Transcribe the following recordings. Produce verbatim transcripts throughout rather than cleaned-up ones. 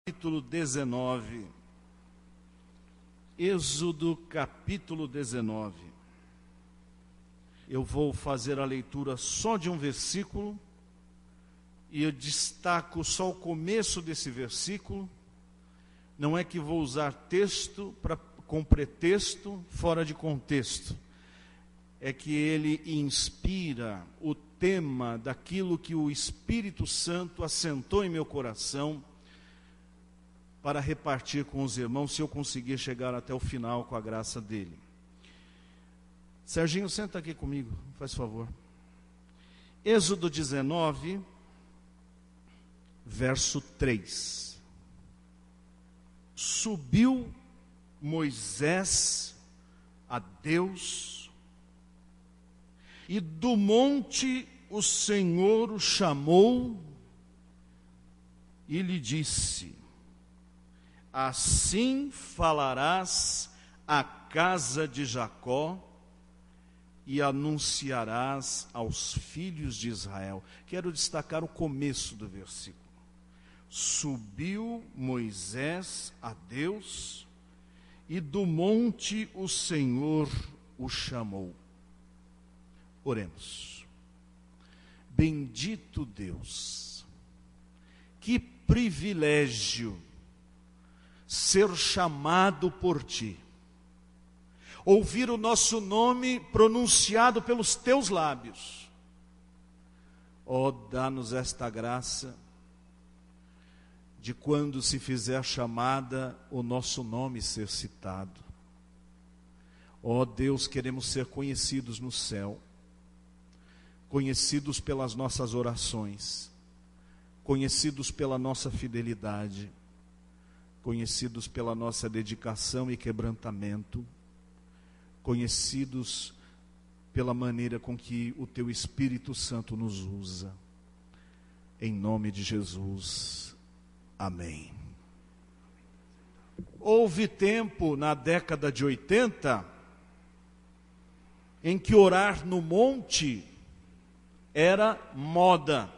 Capítulo dezenove. Êxodo capítulo dezenove. Eu vou fazer a leitura só de um versículo e eu destaco só o começo desse versículo. Não é que vou usar texto pra, com pretexto fora de contexto. É que ele inspira o tema daquilo que o Espírito Santo assentou em meu coração para repartir com os irmãos, se eu conseguir chegar até o final com a graça dele. Serginho, senta aqui comigo, faz favor. Êxodo dezenove, verso três. Subiu Moisés a Deus, e do monte o Senhor o chamou e lhe disse: assim falarás à casa de Jacó e anunciarás aos filhos de Israel. Quero destacar o começo do versículo. Subiu Moisés a Deus, e do monte o Senhor o chamou. Oremos. Bendito Deus, que privilégio ser chamado por ti, ouvir o nosso nome pronunciado pelos teus lábios. Ó, dá-nos esta graça de quando se fizer chamada, o nosso nome ser citado. Ó Deus, queremos ser conhecidos no céu, conhecidos pelas nossas orações, conhecidos pela nossa fidelidade, conhecidos pela nossa dedicação e quebrantamento, conhecidos pela maneira com que o Teu Espírito Santo nos usa. Em nome de Jesus, amém. Houve tempo na década de oitenta em que orar no monte era moda.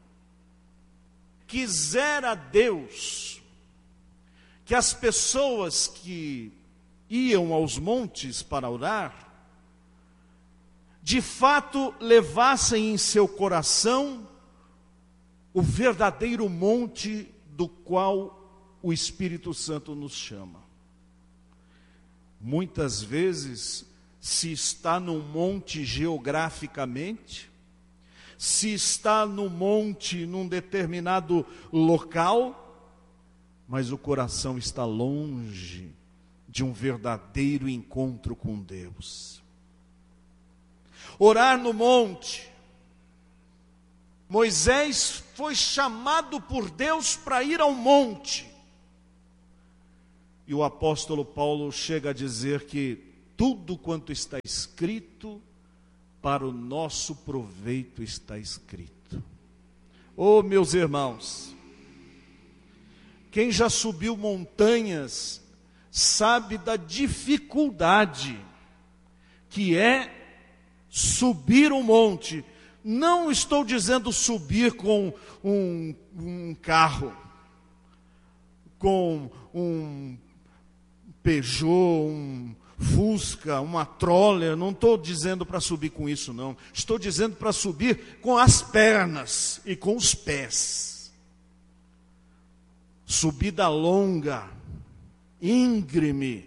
Quisera Deus que as pessoas que iam aos montes para orar, de fato levassem em seu coração o verdadeiro monte do qual o Espírito Santo nos chama. Muitas vezes se está num monte geograficamente, se está no monte num determinado local, mas o coração está longe de um verdadeiro encontro com Deus. Orar no monte. Moisés foi chamado por Deus para ir ao monte. E o apóstolo Paulo chega a dizer que tudo quanto está escrito, para o nosso proveito está escrito. Oh, meus irmãos, quem já subiu montanhas sabe da dificuldade que é subir um monte. Não estou dizendo subir com um, um carro, com um Peugeot, um Fusca, uma Troller. Não estou dizendo para subir com isso, não. Estou dizendo para subir com as pernas e com os pés. Subida longa, íngreme,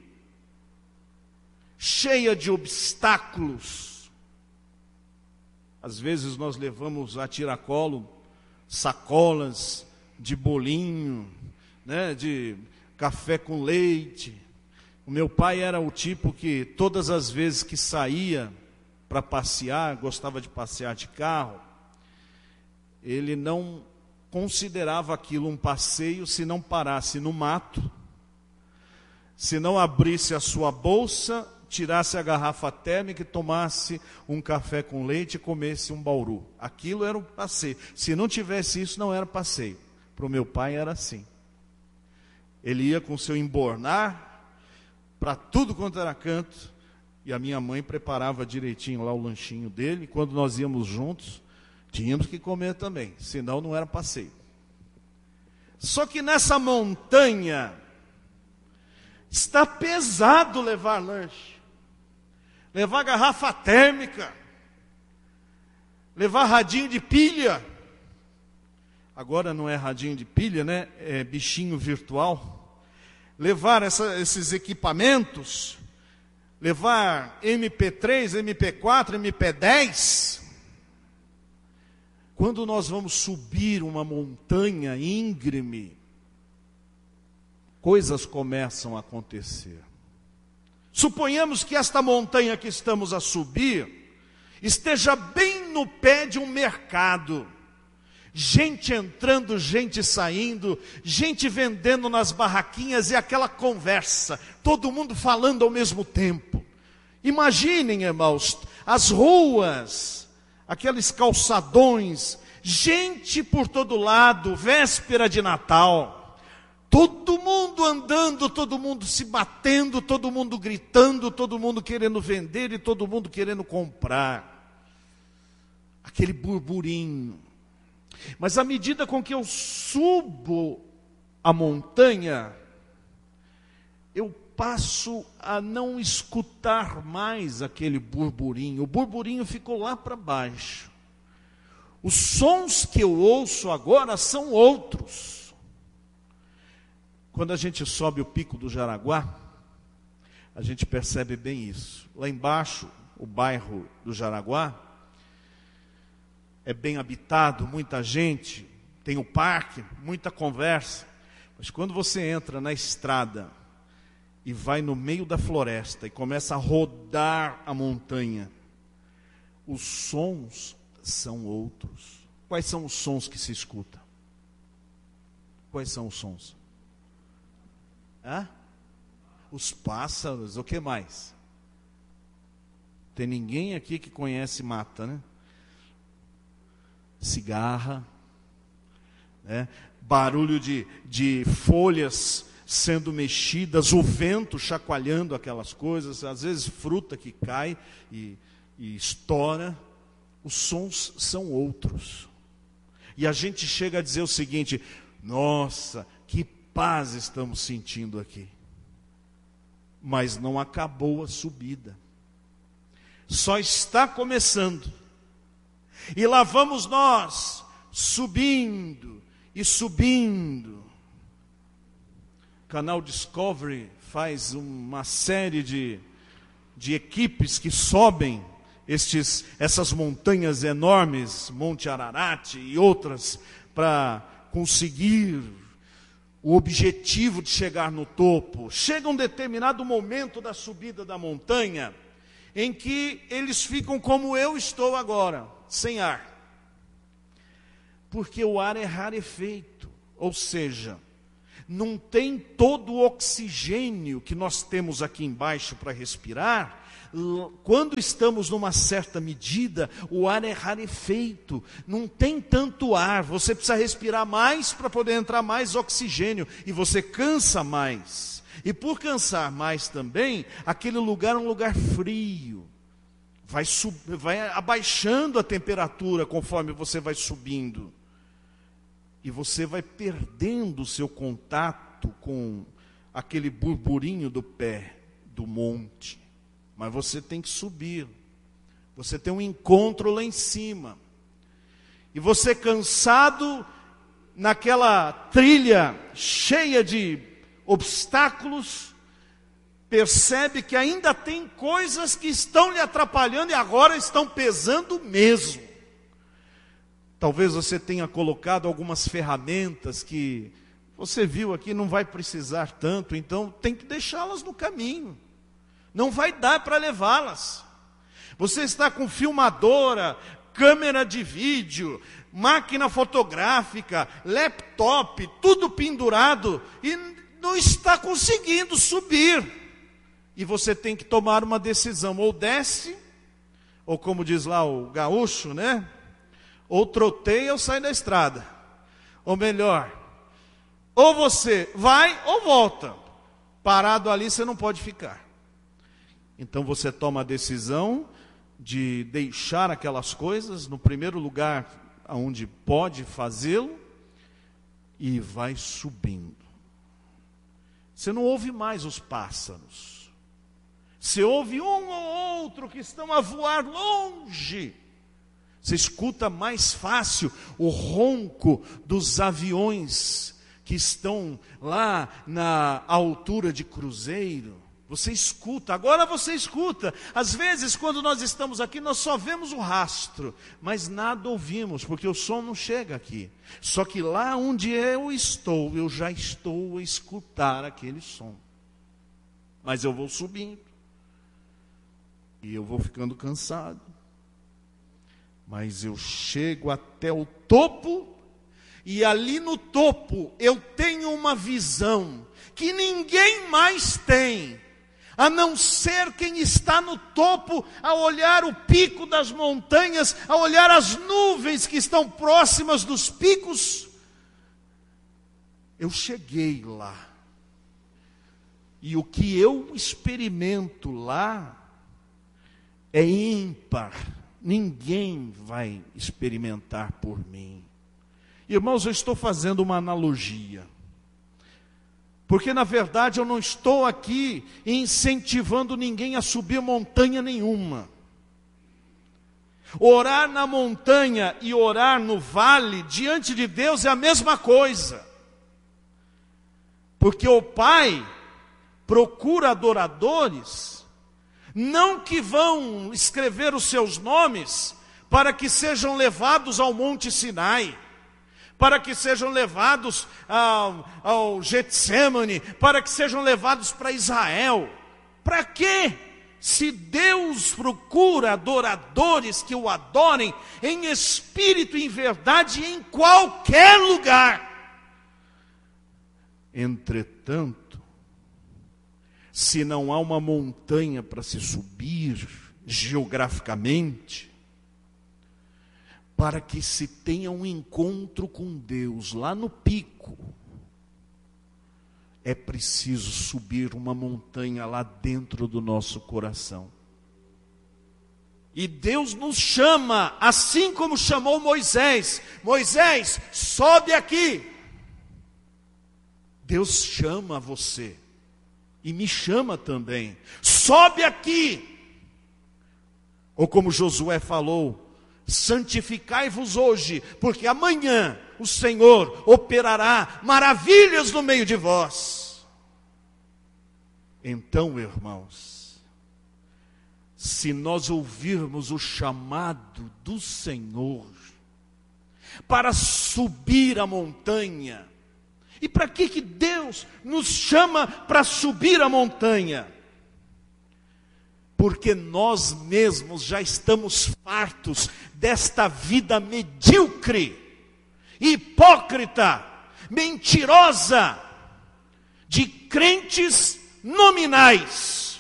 cheia de obstáculos. Às vezes nós levamos a tiracolo sacolas de bolinho, né, de café com leite. O meu pai era o tipo que todas as vezes que saía para passear, gostava de passear de carro, ele não considerava aquilo um passeio se não parasse no mato, se não abrisse a sua bolsa, tirasse a garrafa térmica e tomasse um café com leite e comesse um bauru. Aquilo era um passeio. Se não tivesse isso, não era passeio. Para o meu pai era assim. Ele ia com seu embornar para tudo quanto era canto, e a minha mãe preparava direitinho lá o lanchinho dele, e quando nós íamos juntos, tínhamos que comer também, senão não era passeio. Só que nessa montanha está pesado levar lanche, levar garrafa térmica, levar radinho de pilha. Agora não é radinho de pilha, né? É bichinho virtual. Levar essa, esses equipamentos, levar M P três, M P quatro, M P dez. Quando nós vamos subir uma montanha íngreme, coisas começam a acontecer. Suponhamos que esta montanha que estamos a subir esteja bem no pé de um mercado. Gente entrando, gente saindo, gente vendendo nas barraquinhas e aquela conversa, todo mundo falando ao mesmo tempo. Imaginem, irmãos, as ruas, aqueles calçadões, gente por todo lado, véspera de Natal, todo mundo andando, todo mundo se batendo, todo mundo gritando, todo mundo querendo vender e todo mundo querendo comprar. Aquele burburinho. Mas à medida com que eu subo a montanha, eu passo a não escutar mais aquele burburinho. O burburinho ficou lá para baixo. Os sons que eu ouço agora são outros. Quando a gente sobe o Pico do Jaraguá, a gente percebe bem isso. Lá embaixo, o bairro do Jaraguá é bem habitado, muita gente, tem o parque, muita conversa. Mas quando você entra na estrada e vai no meio da floresta e começa a rodar a montanha, os sons são outros. Quais são os sons que se escuta? Quais são os sons? Hã? Os pássaros, o que mais? Tem ninguém aqui que conhece mata, né? Cigarra, né? Barulho de, de folhas sendo mexidas, o vento chacoalhando aquelas coisas, às vezes fruta que cai e, e estoura. Os sons são outros. E a gente chega a dizer o seguinte: nossa, que paz estamos sentindo aqui. Mas não acabou a subida. Só está começando. E lá vamos nós, subindo e subindo. O canal Discovery faz uma série de, de equipes que sobem estes, essas montanhas enormes, Monte Ararat e outras, para conseguir o objetivo de chegar no topo. Chega um determinado momento da subida da montanha, em que eles ficam como eu estou agora, sem ar. Porque o ar é rarefeito, ou seja, não tem todo o oxigênio que nós temos aqui embaixo para respirar. Quando estamos numa certa medida, o ar é rarefeito, não tem tanto ar, você precisa respirar mais para poder entrar mais oxigênio, e você cansa mais. E por cansar mais também, aquele lugar é um lugar frio. Vai, sub, vai abaixando a temperatura conforme você vai subindo. E você vai perdendo o seu contato com aquele burburinho do pé do monte. Mas você tem que subir. Você tem um encontro lá em cima. E você cansado, naquela trilha cheia de obstáculos, percebe que ainda tem coisas que estão lhe atrapalhando e agora estão pesando mesmo. Talvez você tenha colocado algumas ferramentas que você viu aqui, não vai precisar tanto, então tem que deixá-las no caminho. Não vai dar para levá-las. Você está com filmadora, câmera de vídeo, máquina fotográfica, laptop, tudo pendurado e não está conseguindo subir. E você tem que tomar uma decisão, ou desce, ou como diz lá o gaúcho, né? Ou troteia ou sai da estrada. Ou melhor, ou você vai ou volta. Parado ali você não pode ficar. Então você toma a decisão de deixar aquelas coisas no primeiro lugar onde pode fazê-lo e vai subindo. Você não ouve mais os pássaros. Você ouve um ou outro que estão a voar longe. Você escuta mais fácil o ronco dos aviões que estão lá na altura de Cruzeiro. Você escuta, agora você escuta. Às vezes, quando nós estamos aqui, nós só vemos o rastro, mas nada ouvimos, porque o som não chega aqui. Só que lá onde eu estou, eu já estou a escutar aquele som. Mas eu vou subindo, e eu vou ficando cansado. Mas eu chego até o topo, e ali no topo eu tenho uma visão que ninguém mais tem, a não ser quem está no topo, a olhar o pico das montanhas, a olhar as nuvens que estão próximas dos picos. Eu cheguei lá, e o que eu experimento lá é ímpar. Ninguém vai experimentar por mim. Irmãos, eu estou fazendo uma analogia, porque na verdade eu não estou aqui incentivando ninguém a subir montanha nenhuma. Orar na montanha e orar no vale, diante de Deus, é a mesma coisa. Porque o Pai procura adoradores, não que vão escrever os seus nomes para que sejam levados ao Monte Sinai, para que sejam levados ao, ao Getsemane, para que sejam levados para Israel. Para quê? Se Deus procura adoradores que o adorem em espírito e em verdade em qualquer lugar. Entretanto, se não há uma montanha para se subir geograficamente, para que se tenha um encontro com Deus lá no pico, é preciso subir uma montanha lá dentro do nosso coração. E Deus nos chama, assim como chamou Moisés. Moisés, sobe aqui. Deus chama você, e me chama também. Sobe aqui. Ou como Josué falou, santificai-vos hoje, porque amanhã o Senhor operará maravilhas no meio de vós. Então, irmãos, se nós ouvirmos o chamado do Senhor para subir a montanha, e para que que Deus nos chama para subir a montanha? Porque nós mesmos já estamos fartos desta vida medíocre, hipócrita, mentirosa, de crentes nominais.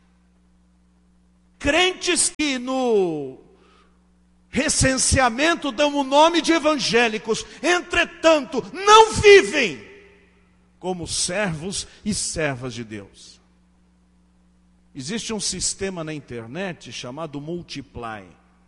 Crentes que no recenseamento dão o nome de evangélicos, entretanto não vivem como servos e servas de Deus. Existe um sistema na internet chamado Multiply.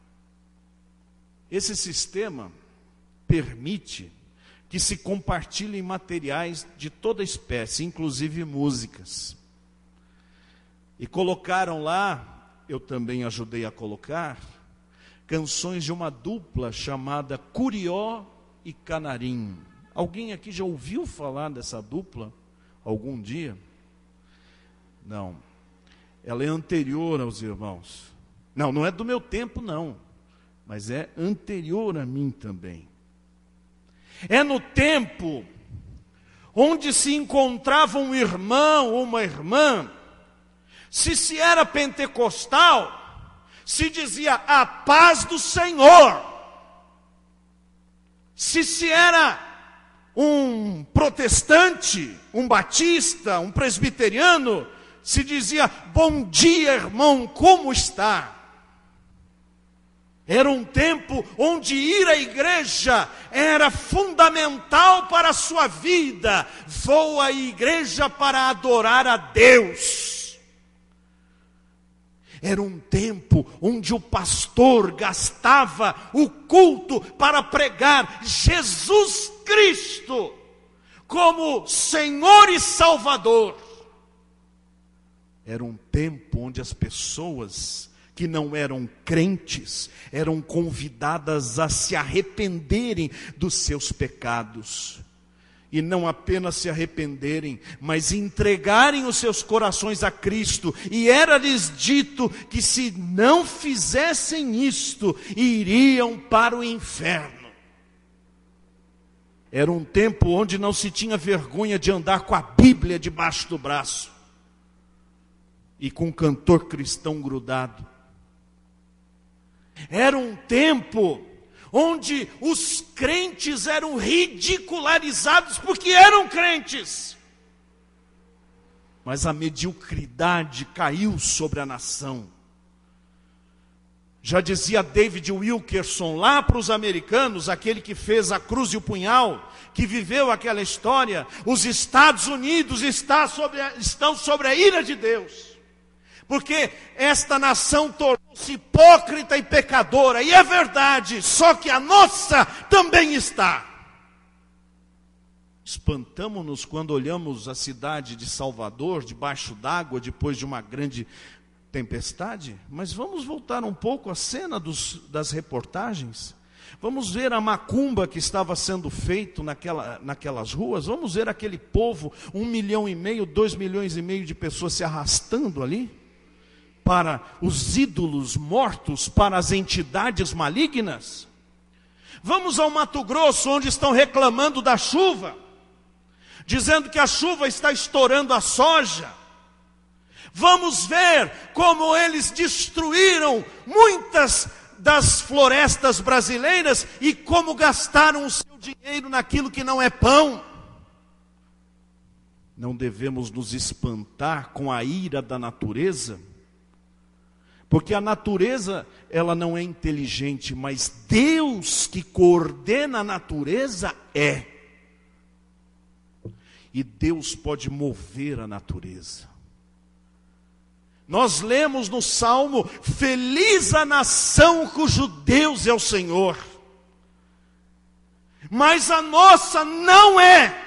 Esse sistema permite que se compartilhem materiais de toda espécie, inclusive músicas. E colocaram lá, eu também ajudei a colocar, canções de uma dupla chamada Curió e Canarim. Alguém aqui já ouviu falar dessa dupla algum dia? Não. Ela é anterior aos irmãos. Não, não é do meu tempo não, mas é anterior a mim também. É no tempo onde se encontrava um irmão ou uma irmã, se se era pentecostal, se dizia a paz do Senhor. Se se era um protestante, um batista, um presbiteriano, se dizia, bom dia, irmão, como está? Era um tempo onde ir à igreja era fundamental para a sua vida. Vou à igreja para adorar a Deus. Era um tempo onde o pastor gastava o culto para pregar Jesus Cristo. como Senhor e Salvador. Era um tempo onde as pessoas que não eram crentes eram convidadas a se arrependerem dos seus pecados. E não apenas se arrependerem, mas entregarem os seus corações a Cristo. E era-lhes dito que se não fizessem isto, iriam para o inferno. Era um tempo onde não se tinha vergonha de andar com a Bíblia debaixo do braço. E com um cantor cristão grudado. Era um tempo onde os crentes eram ridicularizados porque eram crentes. Mas a mediocridade caiu sobre a nação. Já dizia David Wilkerson lá para os americanos, aquele que fez a cruz e o punhal, que viveu aquela história, os Estados Unidos está sobre a, estão sobre a ira de Deus. Porque esta nação tornou-se hipócrita e pecadora. E é verdade, só que a nossa também está. Espantamo-nos quando olhamos a cidade de Salvador, debaixo d'água, depois de uma grande tempestade. Mas vamos voltar um pouco à cena dos, das reportagens. Vamos ver a macumba que estava sendo feito naquela, naquelas ruas. Vamos ver aquele povo, um milhão e meio, dois milhões e meio de pessoas se arrastando ali para os ídolos mortos, para as entidades malignas. Vamos ao Mato Grosso, onde estão reclamando da chuva, dizendo que a chuva está estourando a soja. Vamos ver como eles destruíram muitas das florestas brasileiras e como gastaram o seu dinheiro naquilo que não é pão. Não devemos nos espantar com a ira da natureza, porque a natureza, ela não é inteligente, mas Deus que coordena a natureza é. E Deus pode mover a natureza. Nós lemos no Salmo, feliz a nação cujo Deus é o Senhor. Mas a nossa não é.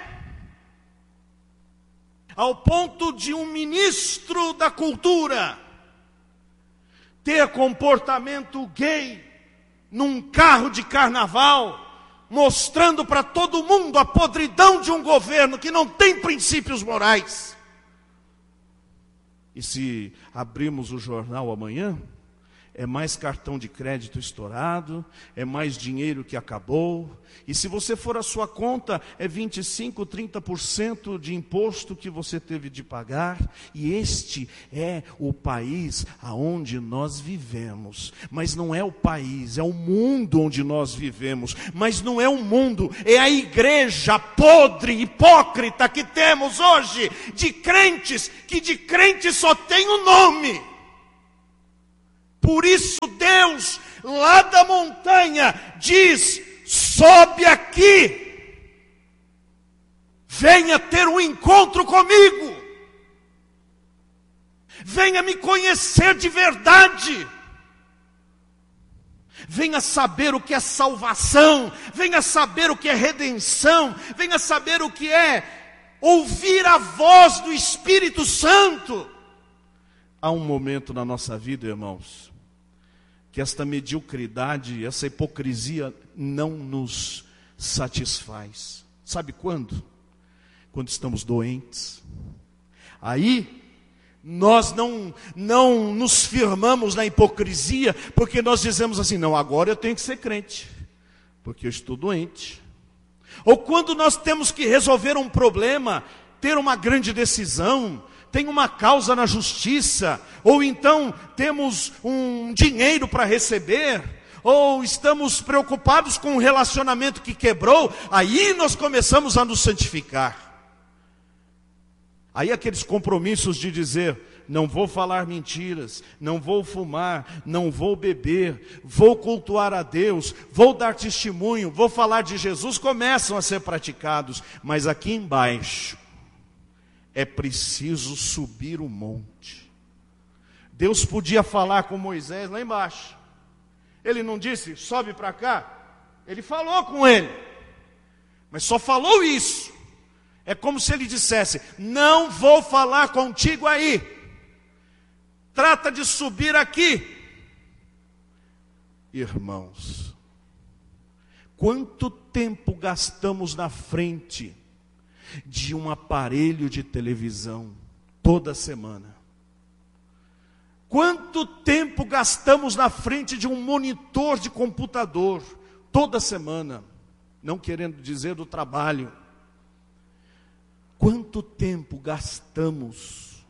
Ao ponto de um ministro da cultura ter comportamento gay num carro de carnaval, mostrando para todo mundo a podridão de um governo que não tem princípios morais. E se abrirmos o jornal amanhã, é mais cartão de crédito estourado, é mais dinheiro que acabou. E se você for à sua conta, é vinte e cinco, trinta por cento de imposto que você teve de pagar. E este é o país aonde nós vivemos. Mas não é o país, é o mundo onde nós vivemos. Mas não é o mundo, é a igreja podre, hipócrita que temos hoje, de crentes, que de crentes só tem o nome. Por isso Deus, lá da montanha, diz, sobe aqui, venha ter um encontro comigo, venha me conhecer de verdade, venha saber o que é salvação, venha saber o que é redenção, venha saber o que é ouvir a voz do Espírito Santo. Há um momento na nossa vida, irmãos, que esta mediocridade, essa hipocrisia não nos satisfaz. Sabe quando? Quando estamos doentes. Aí, nós não, não nos firmamos na hipocrisia, porque nós dizemos assim, não, agora eu tenho que ser crente, porque eu estou doente. Ou quando nós temos que resolver um problema, ter uma grande decisão, tem uma causa na justiça, ou então temos um dinheiro para receber, ou estamos preocupados com um relacionamento que quebrou, aí nós começamos a nos santificar. Aí aqueles compromissos de dizer, não vou falar mentiras, não vou fumar, não vou beber, vou cultuar a Deus, vou dar testemunho, vou falar de Jesus, começam a ser praticados, mas aqui embaixo, é preciso subir o monte. Deus podia falar com Moisés lá embaixo. Ele não disse, sobe para cá. Ele falou com ele. Mas só falou isso. É como se ele dissesse: não vou falar contigo aí, trata de subir aqui. Irmãos, quanto tempo gastamos na frente de um aparelho de televisão toda semana? Quanto tempo gastamos na frente de um monitor de computador toda semana? Não querendo dizer do trabalho. Quanto tempo gastamos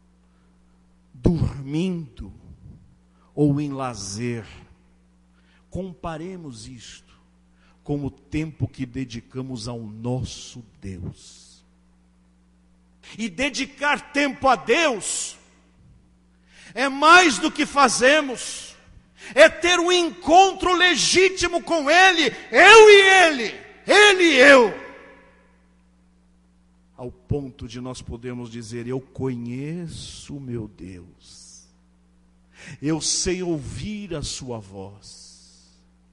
dormindo ou em lazer? Comparemos isto com o tempo que dedicamos ao nosso Deus. E dedicar tempo a Deus é mais do que fazemos, é ter um encontro legítimo com Ele, eu e Ele, Ele e eu, ao ponto de nós podermos dizer: eu conheço o meu Deus, eu sei ouvir a sua voz.